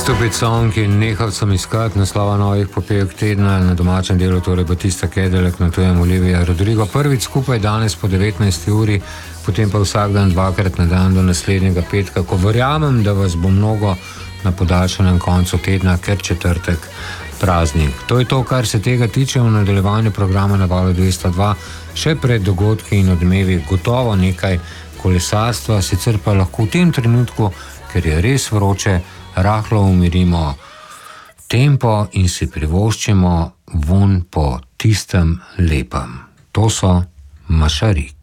Stupid Song in nehal sem iskati naslova novih popevk tedna na domačem delu, torej Batista Cadillac, na tujem Olivia Rodrigo. Prvič skupaj danes po 19. uri, potem pa vsak dan dvakrat na dan do naslednjega petka, ko verjamem, da vas bo mnogo na podaljšanem koncu tedna, ker četrtek praznik. To je to, kar se tega tiče. V nadaljevanju programa na Valu 202 še pred dogodki in odmevi gotovo nekaj kolesarstva, sicer pa lahko v tem trenutku, ker je res vroče, rahlo umirimo tempo in si privoščimo von po tistem lepem. To so Mašarik.